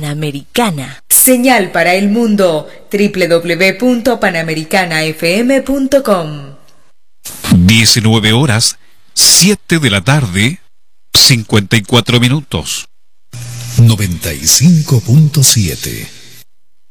Panamericana. Señal para el mundo, www.panamericanafm.com. 19 horas, 7 de la tarde, 54 minutos. 95.7